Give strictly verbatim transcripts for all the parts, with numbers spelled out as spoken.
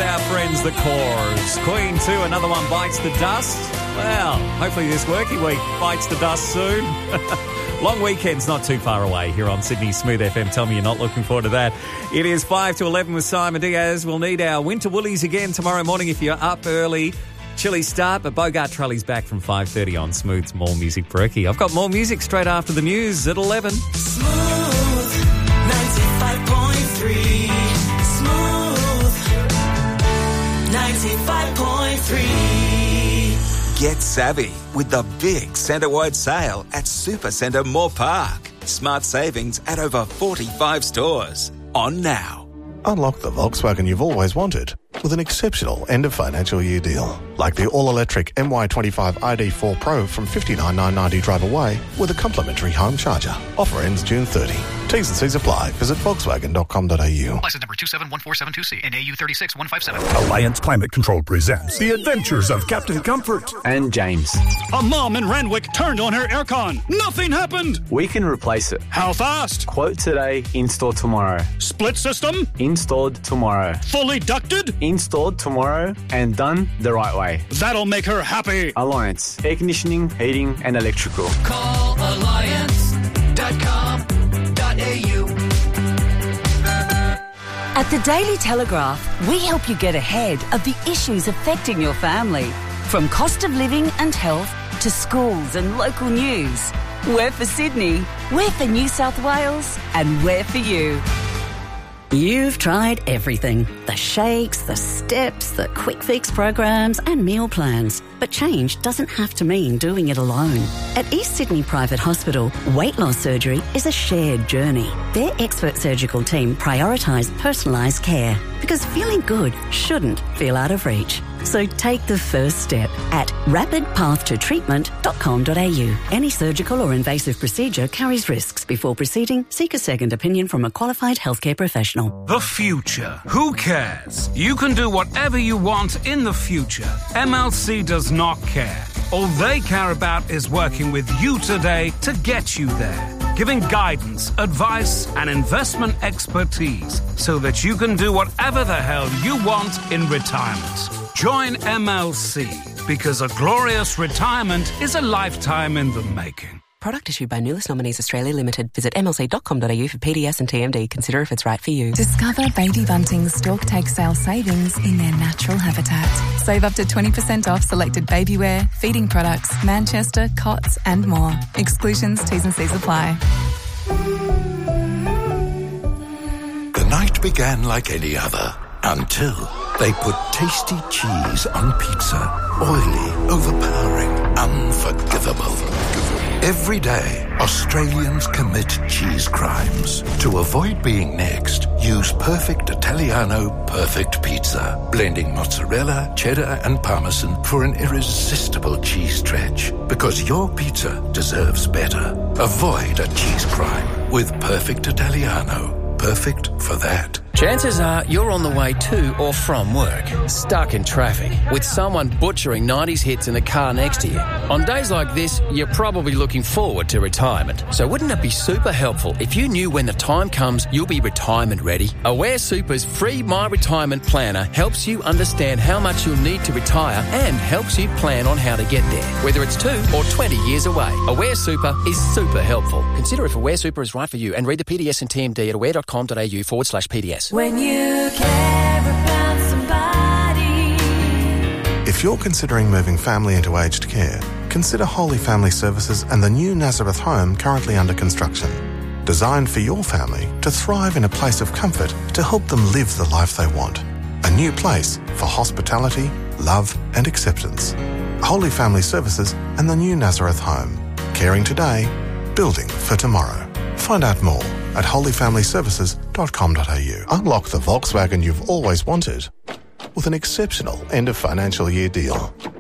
with our friends the Corrs. Queen two, another one bites the dust. Well, hopefully this working week bites the dust soon. Long weekend's not too far away here on Sydney Smooth F M. Tell me you're not looking forward to that. It is five to eleven with Simon Diaz. We'll need our winter woolies again tomorrow morning if you're up early. Chilly start, but Bogart Trully's back from five thirty on Smooth's More Music Brekkie. I've got more music straight after the news at eleven. Smooth ninety-five point three. Smooth ninety-five point three. Get savvy with the big centre-wide sale at Supercentre Moore Park. Smart savings at over forty-five stores. On now. Unlock the Volkswagen you've always wanted with an exceptional end-of-financial year deal. Like the all-electric M Y twenty-five I D four Pro from fifty-nine thousand nine hundred ninety drive away with a complimentary home charger. Offer ends June thirtieth. T's and C's apply. Visit volkswagen dot com dot a u. License number two seven one four seven two C and A U three six one five seven. Alliance Climate Control presents The Adventures of Captain Comfort and James. A mom in Randwick turned on her aircon. Nothing happened. We can replace it. How fast? Quote today, install tomorrow. Split system? Installed tomorrow. Fully ducted? Installed tomorrow and done the right way. That'll make her happy. Alliance. Air conditioning, heating and electrical. Call alliance dot com dot a u. At the Daily Telegraph, we help you get ahead of the issues affecting your family. From cost of living and health to schools and local news. We're for Sydney, we're for New South Wales, and we're for you. You've tried everything. The shakes, the steps, the quick fix programs and meal plans. But change doesn't have to mean doing it alone. At East Sydney Private Hospital, weight loss surgery is a shared journey. Their expert surgical team prioritise personalised care because feeling good shouldn't feel out of reach. So take the first step at rapid path to treatment dot com dot a u. Any surgical or invasive procedure carries risks. Before proceeding, seek a second opinion from a qualified healthcare professional. The future. Who cares? You can do whatever you want in the future. M L C does not care. All they care about is working with you today to get you there. Giving guidance, advice and investment expertise so that you can do whatever the hell you want in retirement. Join M L C because a glorious retirement is a lifetime in the making. Product issued by Nulis Nominees Australia Limited. Visit m l c dot com dot a u for P D S and T M D. Consider if it's right for you. Discover Baby Bunting's Stork Take Sale savings in their natural habitat. Save up to twenty percent off selected baby wear, feeding products, Manchester, cots and more. Exclusions, T's and C's apply. The night began like any other until they put tasty cheese on pizza. Oily, overpowering, unforgivable. Every day, Australians commit cheese crimes. To avoid being next, use Perfect Italiano Perfect Pizza, blending mozzarella, cheddar and parmesan for an irresistible cheese stretch. Because your pizza deserves better. Avoid a cheese crime with Perfect Italiano. Perfect for that. Chances are you're on the way to or from work, stuck in traffic, with someone butchering nineties hits in the car next to you. On days like this, you're probably looking forward to retirement. So wouldn't it be super helpful if you knew when the time comes you'll be retirement ready? Aware Super's free My Retirement Planner helps you understand how much you'll need to retire and helps you plan on how to get there, whether it's two or twenty years away. Aware Super is super helpful. Consider if Aware Super is right for you and read the P D S and T M D at aware dot com dot a u forward slash P D S. When you care about somebody. If you're considering moving family into aged care, consider Holy Family Services and the new Nazareth home currently under construction. Designed for your family to thrive in a place of comfort to help them live the life they want. A new place for hospitality, love and acceptance. Holy Family Services and the new Nazareth home. Caring today, building for tomorrow. Find out more at holy family services dot com dot a u. Unlock the Volkswagen you've always wanted with an exceptional end of financial year deal.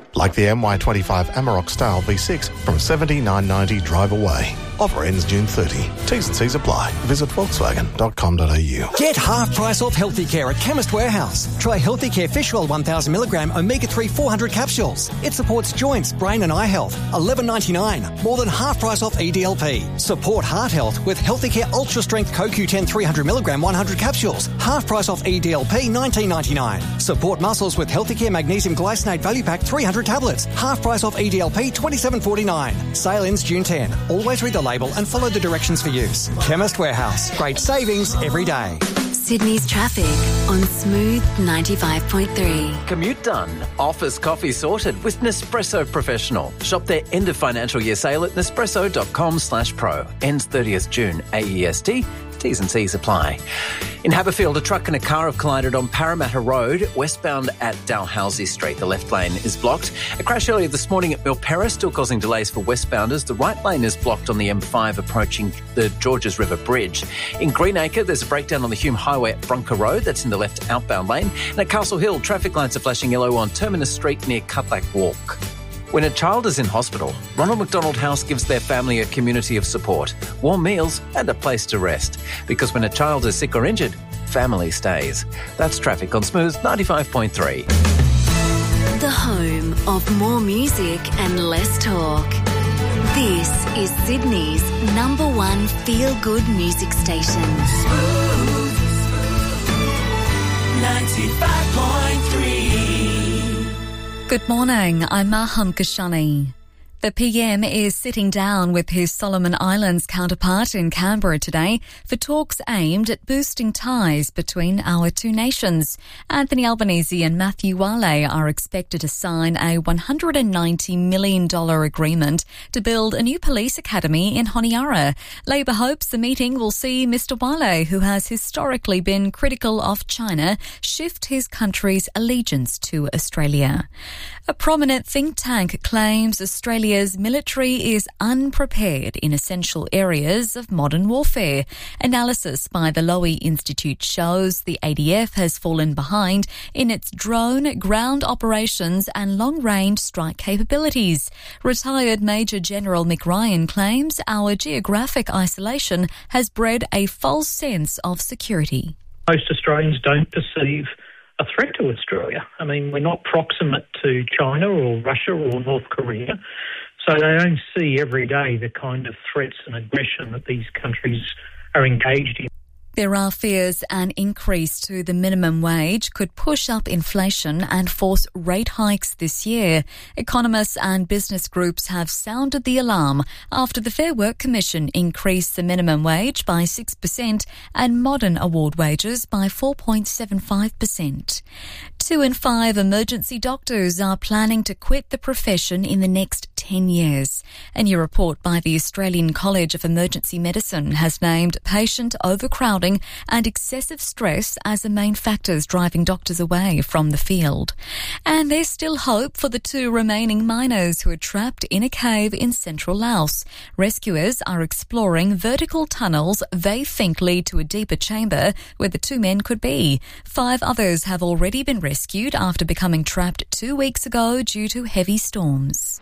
like the M Y twenty-five Amarok Style V six from seventy-nine ninety drive away. Offer ends June thirtieth. T's and C's apply. Visit volkswagen dot com dot a u. Get half price off Healthy Care at Chemist Warehouse. Try Healthy Care Fish Oil one thousand milligram omega three four hundred capsules. It supports joints, brain and eye health. eleven ninety-nine. More than half price off E D L P. Support heart health with Healthy Care Ultra Strength Co Q ten three hundred milligram one hundred capsules. Half price off E D L P nineteen ninety-nine. Support muscles with Healthy Care Magnesium Glycinate Value Pack three hundred tablets. Half price off E D L P twenty-seven forty-nine. Sale ends June tenth. Always read the label and follow the directions for use. Chemist Warehouse. Great savings every day. Sydney's traffic on Smooth ninety-five point three. Commute done. Office coffee sorted with Nespresso Professional. Shop their end of financial year sale at nespresso dot com slash pro. Ends thirtieth June A E S T. T's and C's apply. In Haberfield, a truck and a car have collided on Parramatta Road, westbound at Dalhousie Street. The left lane is blocked. A crash earlier this morning at Milperra, still causing delays for westbounders. The right lane is blocked on the M five approaching the Georges River Bridge. In Greenacre, there's a breakdown on the Hume Highway at Brunker Road. That's in the left outbound lane. And at Castle Hill, traffic lights are flashing yellow on Terminus Street near Cutlack Walk. When a child is in hospital, Ronald McDonald House gives their family a community of support, warm meals and a place to rest. Because when a child is sick or injured, family stays. That's traffic on Smooth ninety-five point three. The home of more music and less talk. This is Sydney's number one feel-good music station. Smooth ninety-five point three. Good morning, I'm Maham Kashani. The P M is sitting down with his Solomon Islands counterpart in Canberra today for talks aimed at boosting ties between our two nations. Anthony Albanese and Matthew Wale are expected to sign a one hundred ninety million dollars agreement to build a new police academy in Honiara. Labor hopes the meeting will see Mister Wale, who has historically been critical of China, shift his country's allegiance to Australia. A prominent think tank claims Australia's military is unprepared in essential areas of modern warfare. Analysis by the Lowy Institute shows the A D F has fallen behind in its drone, ground operations and long-range strike capabilities. Retired Major General Mick Ryan claims our geographic isolation has bred a false sense of security. Most Australians don't perceive a threat to Australia. I mean, we're not proximate to China or Russia or North Korea, so they don't see every day the kind of threats and aggression that these countries are engaged in. There are fears an increase to the minimum wage could push up inflation and force rate hikes this year. Economists and business groups have sounded the alarm after the Fair Work Commission increased the minimum wage by six percent and modern award wages by four point seven five percent. Two in five emergency doctors are planning to quit the profession in the next ten years. A new report by the Australian College of Emergency Medicine has named patient overcrowding and excessive stress as the main factors driving doctors away from the field. And there's still hope for the two remaining miners who are trapped in a cave in central Laos. Rescuers are exploring vertical tunnels they think lead to a deeper chamber where the two men could be. Five others have already been rescued after becoming trapped two weeks ago due to heavy storms.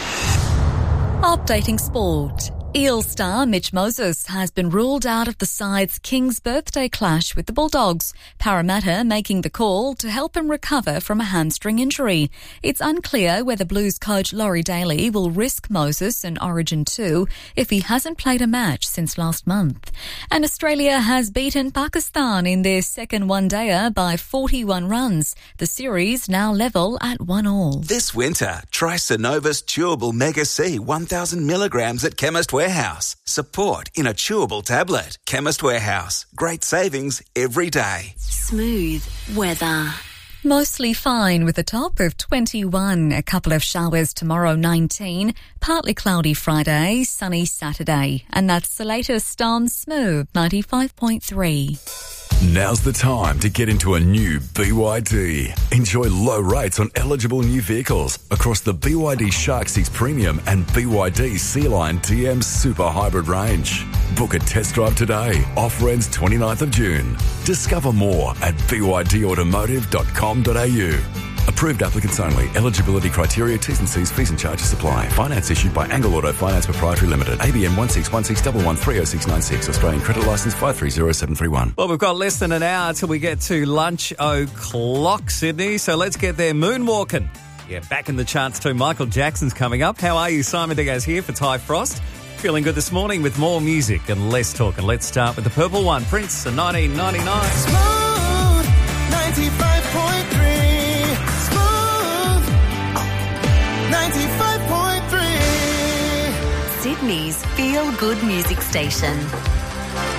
Updating sport. Eel star Mitch Moses has been ruled out of the side's King's birthday clash with the Bulldogs, Parramatta making the call to help him recover from a hamstring injury. It's unclear whether Blues coach Laurie Daly will risk Moses in Origin two if he hasn't played a match since last month. And Australia has beaten Pakistan in their second one-dayer by forty-one runs. The series now level at one all. This winter, try Synovus Chewable Mega C one thousand milligrams at Chemist Warehouse. Support in a chewable tablet. Chemist Warehouse. Great savings every day. Smooth weather. Mostly fine with a top of twenty-one. A couple of showers tomorrow, nineteen. Partly cloudy Friday, sunny Saturday. And that's the latest on Smooth ninety-five point three. Now's the time to get into a new B Y D. Enjoy low rates on eligible new vehicles across the B Y D Shark six Premium and B Y D Sea Line T M Super Hybrid range. Book a test drive today. Offer ends twenty-ninth of June. Discover more at b y d automotive dot com dot a u. A Approved applicants only. Eligibility criteria, T's and C's, fees and charges apply. Finance issued by Angle Auto Finance Proprietary Limited. A B N one six one six one one three oh six nine six. Australian credit licence five three zero seven three one. Well, we've got less than an hour till we get to lunch o'clock, Sydney, so let's get there moonwalking. Yeah, back in the charts too. Michael Jackson's coming up. How are you? Simon Diaz here for Ty Frost. Feeling good this morning with more music and less talk. And let's start with the purple one, Prince in nineteen ninety-nine. Smooth ninety-five point three. Smooth ninety-five point three. Sydney's feel-good music station.